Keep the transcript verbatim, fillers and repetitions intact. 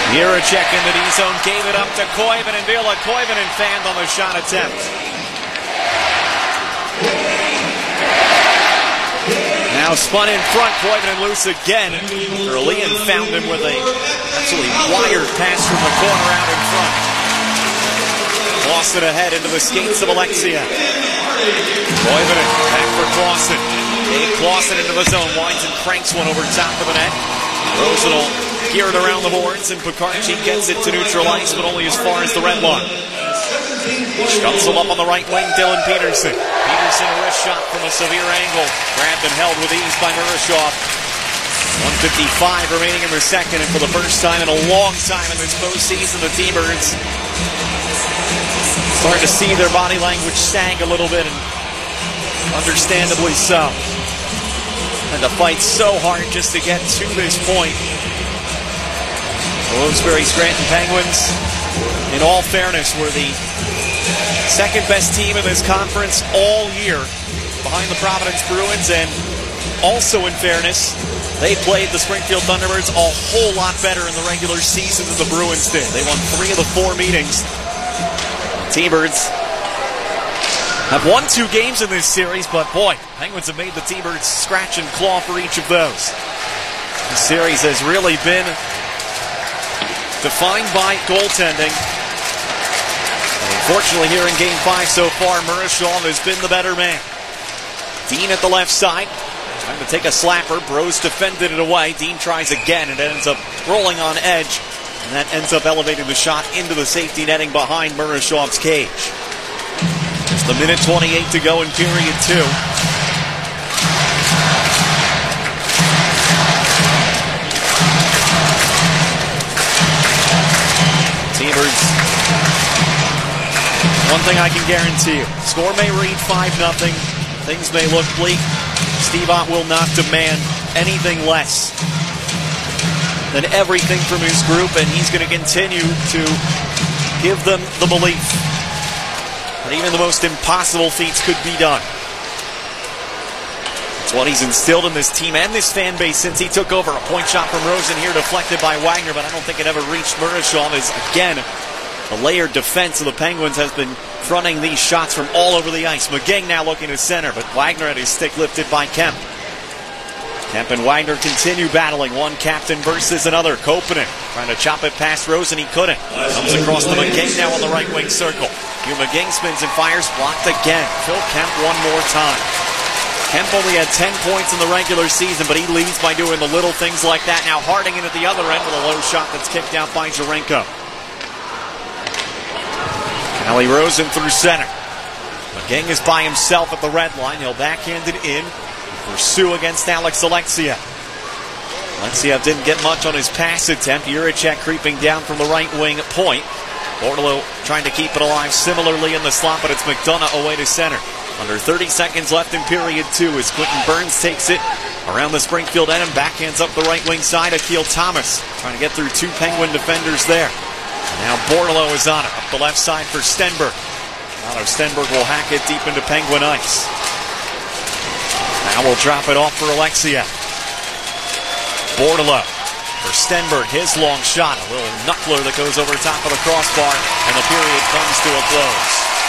Jiricek in the D-zone, gave it up to Koivunen, and Ville Koivunen fanned on the shot attempt. Now spun in front, Koivunen loose again. Earlian found him with a absolutely wired pass from the corner out in front. Clausen ahead into the skates of Alexia. Koivunen back for Clausen. Dave Clausen into the zone, winds and cranks one over top of the net. Rosenthal geared around the boards, and Pekarsky gets it to neutral ice, but only as far as the red line. Schutzel up on the right wing, Dylan Peterson. Peterson a wrist shot from a severe angle. Grabbed and held with ease by Murashov. one fifty-five remaining in the second, and for the first time in a long time in this postseason, the T-Birds starting to see their body language sag a little bit, and understandably so. And to fight so hard just to get to this point. The Wilkes-Barre Scranton Penguins, in all fairness, were the second best team in this conference all year behind the Providence Bruins, and also in fairness, they played the Springfield Thunderbirds a whole lot better in the regular season than the Bruins did. They won three of the four meetings. The T-Birds have won two games in this series, but boy, Penguins have made the T-Birds scratch and claw for each of those. The series has really been defined by goaltending. And unfortunately, here in Game five so far, Murashov has been the better man. Dean at the left side, trying to take a slapper. Bros defended it away. Dean tries again, and it ends up rolling on edge, and that ends up elevating the shot into the safety netting behind Murashov's cage. Just a minute twenty-eight to go in period two. T-Birds, one thing I can guarantee you, score may read five nothing, things may look bleak. Steve Ott will not demand anything less than everything from his group, and he's going to continue to give them the belief that even the most impossible feats could be done. It's what he's instilled in this team and this fan base since he took over. A point shot from Rosen here, deflected by Wagner, but I don't think it ever reached Murashov, as again, the layered defense of the Penguins has been fronting these shots from all over the ice. McGing now looking to center, but Wagner had his stick lifted by Kemp. Kemp and Wagner continue battling, one captain versus another. Koponen trying to chop it past Rosen, he couldn't. Comes across to McGing now on the right wing circle. Hugh McGing spins and fires, blocked again. Phil Kemp one more time. Kemp only had ten points in the regular season, but he leads by doing the little things like that. Now Harding in at the other end with a low shot that's kicked out by Jarenko. Allie Rosen through center. McGing is by himself at the red line. He'll backhand it in. Pursue against Alex Alexiev. Alexiev didn't get much on his pass attempt. Jiricek creeping down from the right wing point. Bortolo trying to keep it alive similarly in the slot, but it's McDonough away to center. Under thirty seconds left in period two as Quentin Burns takes it around the Springfield end and backhands up the right wing side. Akil Thomas trying to get through two Penguin defenders there. And now Bortolo is on it, up the left side for Stenberg. Now Stenberg will hack it deep into Penguin ice. Now we'll drop it off for Alexia. Bortolo for Stenberg, his long shot. A little knuckler that goes over top of the crossbar, and the period comes to a close.